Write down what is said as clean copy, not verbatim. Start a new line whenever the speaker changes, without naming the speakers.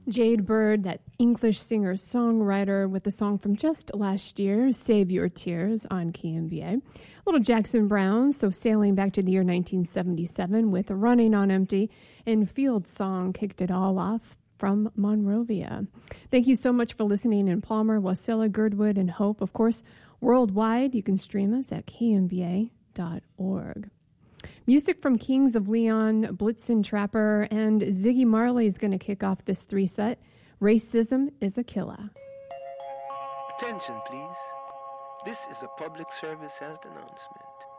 Jade Bird, that English singer-songwriter with the song from just last year, Save Your Tears on KMBA. Little Jackson Browne, so sailing back to the year 1977 with Running on Empty, and Field Song kicked it all off from Monrovia. Thank you so much for listening in Palmer, Wasilla, Girdwood, and Hope. Of course, worldwide, you can stream us at kmba.org. Music from Kings of Leon, Blitzen Trapper, and Ziggy Marley is going to kick off this three-set. Racism is a Killer.
Attention, please. This is a public service health announcement.